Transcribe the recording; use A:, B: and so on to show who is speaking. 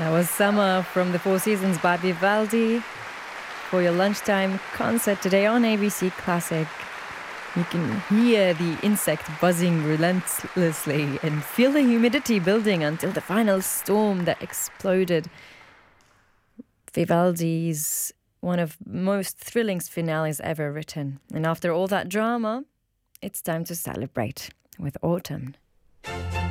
A: That was Summer from the Four Seasons by Vivaldi for your lunchtime concert today on ABC Classic. You can hear the insect buzzing relentlessly and feel the humidity building until the final storm that exploded. Vivaldi's one of the most thrilling finales ever written. And after all that drama, it's time to celebrate with autumn.